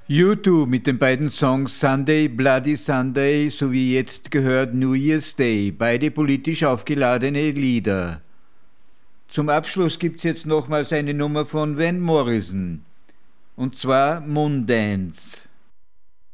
U2 mit den beiden Songs Sunday, Bloody Sunday sowie jetzt gehört New Year's Day, beide politisch aufgeladene Lieder. Zum Abschluss gibt's jetzt nochmals eine Nummer von Van Morrison, und zwar Moondance.